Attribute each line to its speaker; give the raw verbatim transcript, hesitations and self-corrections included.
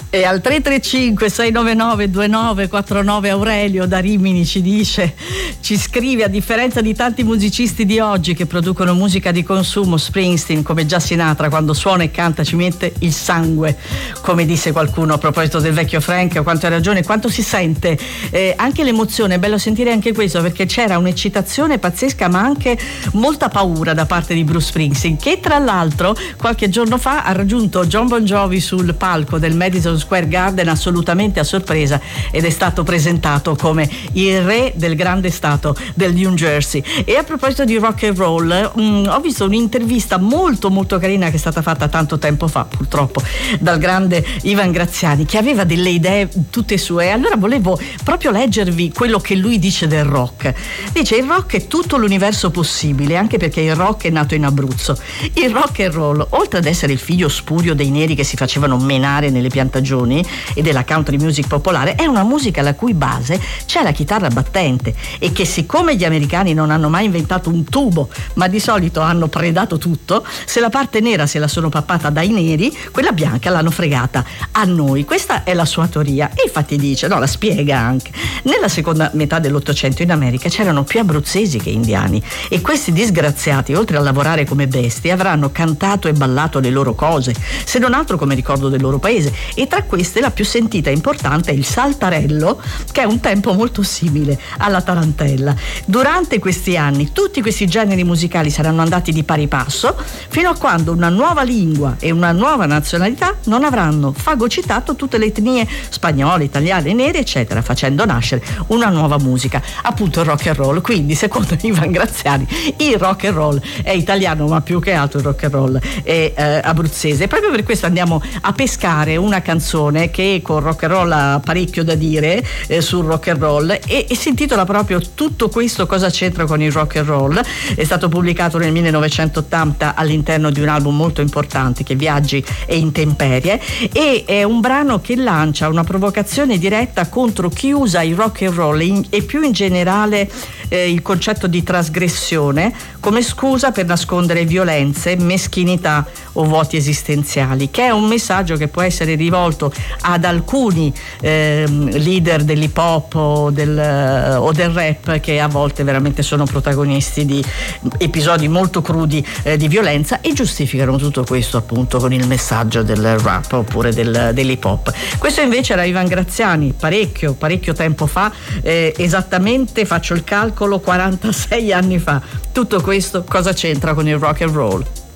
Speaker 1: E al tre tre cinque sei nove nove due nove quattro nove Aurelio da Rimini ci dice, ci scrive: a differenza di tanti musicisti di oggi che producono musica di consumo, Springsteen, come già Sinatra, quando suona e canta ci mette il sangue, come disse qualcuno a proposito del vecchio Frank. Quanto hai ragione, quanto si sente eh, anche l'emozione. È bello sentire anche questo, perché c'era un'eccitazione pazzesca ma anche molta paura da parte di Bruce Springsteen, che tra l'altro qualche giorno fa ha raggiunto John Bon Jovi sul palco del Madison Square Garden assolutamente a sorpresa, ed è stato presentato come il re del grande stato del New Jersey. E a proposito di rock and roll, mh, ho visto un'intervista molto molto carina che è stata fatta tanto tempo fa, purtroppo, dal grande Ivan Graziani, che aveva delle idee tutte sue. E allora volevo proprio leggervi quello che lui dice del rock. Dice: il rock è tutto l'universo possibile, anche perché il rock è nato in Abruzzo. Il rock and roll, oltre ad essere il figlio spurio dei neri che si facevano menare nelle piantagioni e della country music popolare, è una musica la cui base c'è la chitarra battente, e che, siccome gli americani non hanno mai inventato un tubo ma di solito hanno predato tutto, se la parte nera se la sono pappata dai neri, quella bianca l'hanno fregata a noi. Questa è la sua teoria, e infatti dice, no, la spiega anche: nella seconda metà dell'Ottocento in America c'erano più abruzzesi che indiani, e questi disgraziati, oltre a lavorare come bestie, avranno cantato e ballato le loro cose, se non altro come ricordo del loro paese. E tra queste la più sentita e importante è il saltarello, che è un tempo molto simile alla tarantella. Durante questi anni tutti questi generi musicali saranno andati di pari passo, fino a quando una nuova lingua e una nuova nazionalità non avranno fagocitato tutte le etnie spagnole, italiane, nere, eccetera, facendo nascere una nuova musica, appunto il rock and roll. Quindi, secondo Ivan Graziani, il rock and roll è italiano, ma più che altro il rock and roll è eh, abruzzese. E proprio per questo andiamo a pescare una canzone che con rock and roll ha parecchio da dire eh, sul rock and roll, e, e si intitola proprio Tutto questo cosa c'entra con il rock and roll. È stato pubblicato nel millenovecentottanta all'interno di un album molto importante che è Viaggi e Intemperie, e è un brano che lancia una provocazione diretta contro chi usa il rock and roll in, e più in generale eh, il concetto di trasgressione come scusa per nascondere violenze, meschinità o vuoti esistenziali, che è un messaggio che può essere rivolto ad alcuni eh, leader dell'hip hop o del, o del rap, che a volte veramente sono protagonisti di episodi molto crudi eh, di violenza, e giustificano tutto questo appunto con il messaggio del rap oppure del, dell'hip hop. Questo invece era Ivan Graziani parecchio parecchio tempo fa, eh, esattamente, faccio il calcolo, quarantasei anni fa. Tutto questo cosa c'entra con il rock and roll?